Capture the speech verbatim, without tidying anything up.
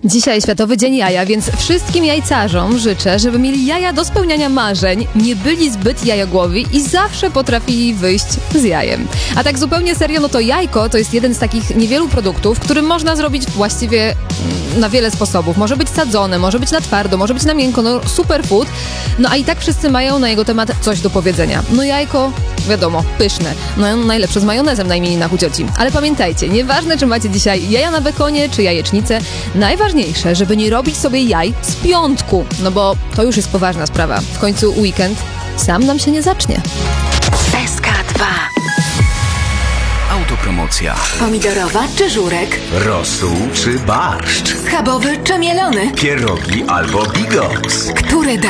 Dzisiaj Światowy Dzień Jaja, więc wszystkim jajcarzom życzę, żeby mieli jaja do spełniania marzeń, nie byli zbyt jajogłowi i zawsze potrafili wyjść z jajem. A tak zupełnie serio, no to jajko to jest jeden z takich niewielu produktów, który można zrobić właściwie na wiele sposobów. Może być sadzone, może być na twardo, może być na miękko, no superfood. No a i tak wszyscy mają na jego temat coś do powiedzenia. No jajko, wiadomo, pyszne. No najlepsze z majonezem na imieninach u cioci. Ale pamiętajcie, nieważne czy macie dzisiaj jaja na bekonie, czy jajecznicę, najważniejsze, żeby nie robić sobie jaj z piątku, no bo to już jest poważna sprawa. W końcu weekend sam nam się nie zacznie. S K dwa. Autopromocja. Pomidorowa czy żurek? Rosół czy barszcz? Schabowy czy mielony? Pierogi albo bigos? Który da